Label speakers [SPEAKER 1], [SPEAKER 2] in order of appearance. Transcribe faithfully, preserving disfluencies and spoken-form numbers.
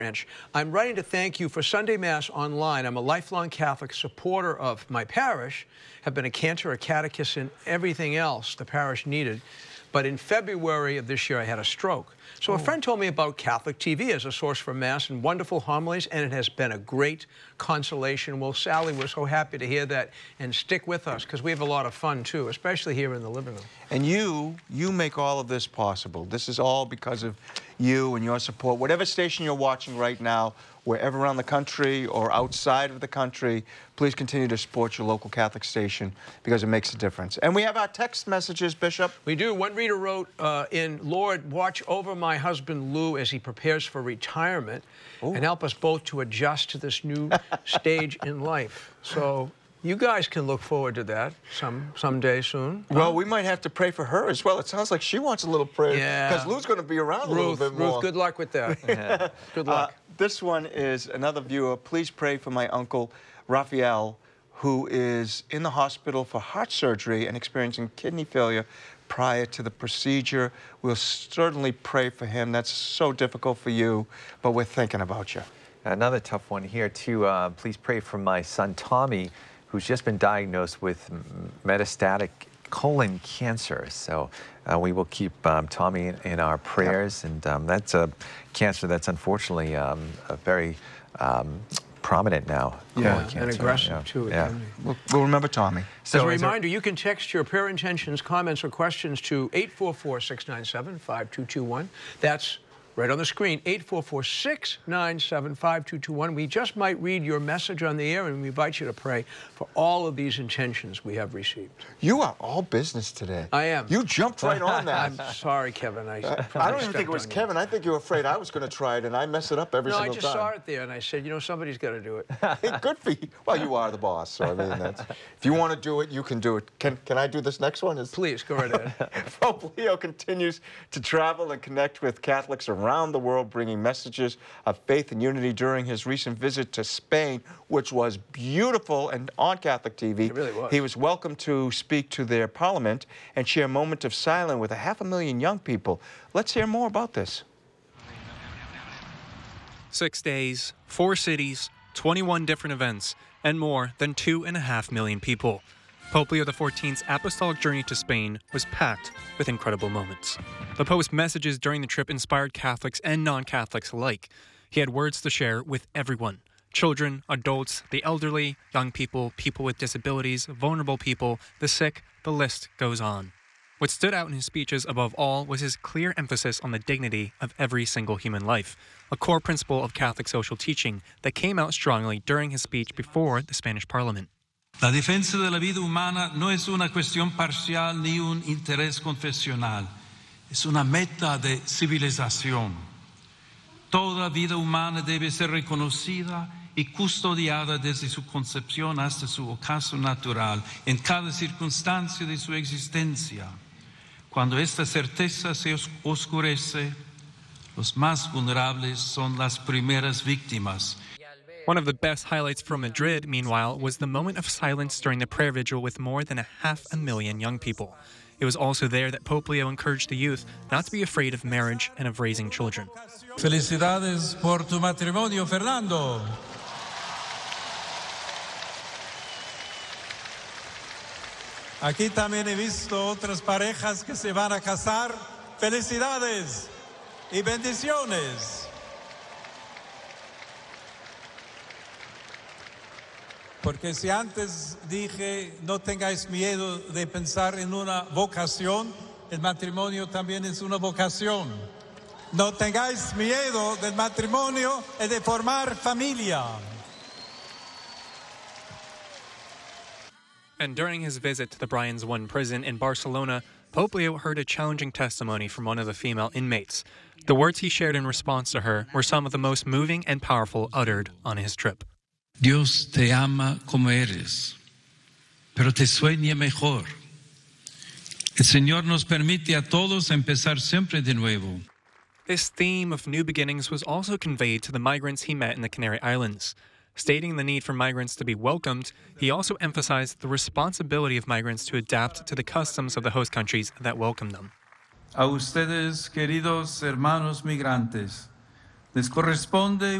[SPEAKER 1] Ranch. I'm writing to thank you for Sunday Mass online. I'm a lifelong Catholic supporter of my parish, have been a cantor, a catechist, and everything else the parish needed. But in February of this year, I had a stroke. So oh. a friend told me about Catholic T V as a source for Mass and wonderful homilies, and it has been a great consolation. Well, Sally, we're so happy to hear that, and stick with us, because we have a lot of fun, too, especially here in the living room.
[SPEAKER 2] And you, you make all of this possible. This is all because of you and your support. Whatever station you're watching right now, wherever around the country or outside of the country, please continue to support your local Catholic station because it makes a difference. And we have our text messages, Bishop.
[SPEAKER 1] We do. One reader wrote uh, in, Lord, watch over my husband Lou as he prepares for retirement Ooh. and help us both to adjust to this new stage in life. So you guys can look forward to that some someday soon.
[SPEAKER 2] Well, huh? we might have to pray for her as well. It sounds like she wants a little prayer.
[SPEAKER 1] Yeah.
[SPEAKER 2] Because Lou's going to be around
[SPEAKER 1] Ruth,
[SPEAKER 2] a little bit more.
[SPEAKER 1] Ruth, good luck with that. Yeah. Good luck.
[SPEAKER 2] Uh, this one is another viewer. Please pray for my uncle, Raphael, who is in the hospital for heart surgery and experiencing kidney failure prior to the procedure. We'll certainly pray for him. That's so difficult for you, but we're thinking about you.
[SPEAKER 3] Another tough one here, too. Uh, please pray for my son, Tommy, who's just been diagnosed with metastatic colon cancer. So uh, we will keep um, Tommy in, in our prayers. Yep. And um, that's a cancer that's unfortunately um, a very um, prominent now.
[SPEAKER 1] Yeah,
[SPEAKER 3] cancer.
[SPEAKER 1] and aggressive,
[SPEAKER 3] yeah.
[SPEAKER 1] too.
[SPEAKER 3] Yeah.
[SPEAKER 2] We'll, we'll remember Tommy.
[SPEAKER 1] So as a reminder, you can text your prayer intentions, comments, or questions to eight four four, six nine seven, five two two one. That's right on the screen, eight four four, six nine seven, five two two one. We just might read your message on the air, and we invite you to pray for all of these intentions we have received.
[SPEAKER 2] You are all business today.
[SPEAKER 1] I am.
[SPEAKER 2] You jumped right on that.
[SPEAKER 1] I'm sorry, Kevin. I,
[SPEAKER 2] uh, I don't even think it was Kevin. You. I think you were afraid I was going to try it, and I mess it up every
[SPEAKER 1] no,
[SPEAKER 2] single time.
[SPEAKER 1] No, I just time. saw it there, and I said, you know, somebody's got to do it.
[SPEAKER 2] Hey, good for you. Well, you are the boss, so I mean, that's, if you want to do it, you can do it. Can, can I do this next one? Is...
[SPEAKER 1] Please, go right ahead.
[SPEAKER 2] Pope Leo continues to travel and connect with Catholics around the world, bringing messages of faith and unity during his recent visit to Spain, which was beautiful and on Catholic T V.
[SPEAKER 1] It really was.
[SPEAKER 2] He was welcome to speak to their parliament and share a moment of silence with a half a million young people. Let's hear more about this.
[SPEAKER 4] Six days, four cities, twenty-one different events, and more than two and a half million people. Pope Leo the fourteenth's apostolic journey to Spain was packed with incredible moments. The Pope's messages during the trip inspired Catholics and non-Catholics alike. He had words to share with everyone: children, adults, the elderly, young people, people with disabilities, vulnerable people, the sick, the list goes on. What stood out in his speeches above all was his clear emphasis on the dignity of every single human life, a core principle of Catholic social teaching that came out strongly during his speech before the Spanish Parliament.
[SPEAKER 5] La defensa de la vida humana no es una cuestión parcial ni un interés confesional, es una meta de civilización. Toda vida humana debe ser reconocida y custodiada desde su concepción hasta su ocaso natural, en cada circunstancia de su existencia. Cuando esta certeza se oscurece, los más vulnerables son las primeras víctimas.
[SPEAKER 4] One of the best highlights from Madrid, meanwhile, was the moment of silence during the prayer vigil with more than a half a million young people. It was also there that Pope Leo encouraged the youth not to be afraid of marriage and of raising children.
[SPEAKER 5] Felicidades por tu matrimonio, Fernando. Aquí también he visto otras parejas que se van a casar. Felicidades y bendiciones. Porque si antes dije, no tengáis miedo de pensar en una vocación, el matrimonio también es una vocación. No tengáis miedo del matrimonio y de formar familia.
[SPEAKER 4] And during his visit to the Brians One prison in Barcelona, Pope Leo heard a challenging testimony from one of the female inmates. The words he shared in response to her were some of the most moving and powerful uttered on his trip.
[SPEAKER 5] Dios te ama como eres, pero te sueña mejor. El Señor nos permite a todos empezar siempre de nuevo.
[SPEAKER 4] This theme of new beginnings was also conveyed to the migrants he met in the Canary Islands. Stating the need for migrants to be welcomed, he also emphasized the responsibility of migrants to adapt to the customs of the host countries that welcome them.
[SPEAKER 5] A ustedes, queridos hermanos migrantes, les corresponde